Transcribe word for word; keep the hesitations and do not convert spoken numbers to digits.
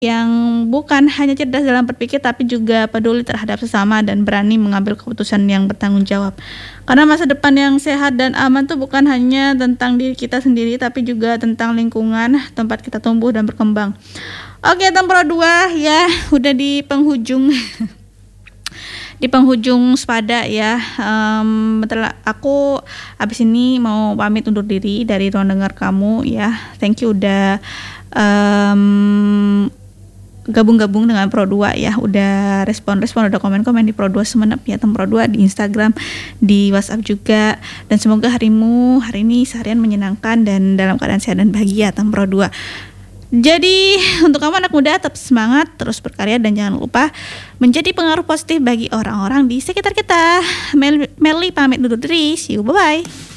Yang bukan hanya cerdas dalam berpikir, tapi juga peduli terhadap sesama dan berani mengambil keputusan yang bertanggung jawab. Karena masa depan yang sehat dan aman tuh bukan hanya tentang diri kita sendiri, tapi juga tentang lingkungan tempat kita tumbuh dan berkembang. Oke, Tempro dua ya, udah di penghujung di penghujung sepada ya. Um, aku abis ini mau pamit undur diri dari ruang dengar kamu ya. Thank you udah um, gabung-gabung dengan Pro dua ya, udah respon-respon, udah komen-komen di Pro dua Semenep ya, Tem Pro dua di Instagram, di WhatsApp juga. Dan semoga harimu hari ini seharian menyenangkan dan dalam keadaan sehat dan bahagia, Tem Pro dua. Jadi untuk kamu anak muda, tetap semangat, terus berkarya, dan jangan lupa menjadi pengaruh positif bagi orang-orang di sekitar kita. Mel- Melly pamit undur diri, see you, bye-bye.